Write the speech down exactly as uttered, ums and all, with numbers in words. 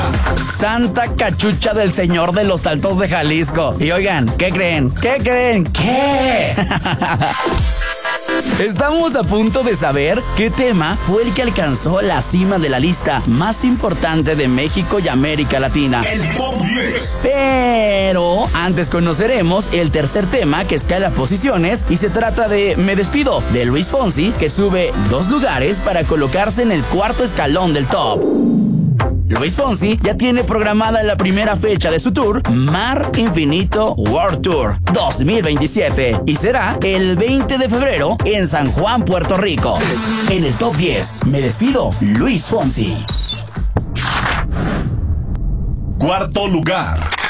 Santa Cachucha del Señor de los Altos de Jalisco. Y oigan, ¿qué creen? ¿Qué creen? ¿Qué? Estamos a punto de saber qué tema fue el que alcanzó la cima de la lista más importante de México y América Latina. El Top diez. Pero antes conoceremos el tercer tema que escala posiciones y se trata de Me Despido, de Luis Fonsi, que sube dos lugares para colocarse en el cuarto escalón del top. Luis Fonsi ya tiene programada la primera fecha de su tour Mar Infinito World Tour dos mil veintisiete y será el veinte de febrero en San Juan, Puerto Rico. En el top diez, Me Despido, Luis Fonsi. Cuarto lugar.